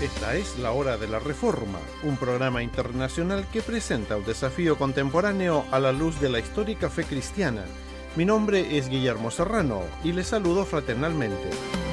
Esta es La Hora de la Reforma, un programa internacional que presenta un desafío contemporáneo a la luz de la histórica fe cristiana. Mi nombre es Guillermo Serrano y les saludo fraternalmente.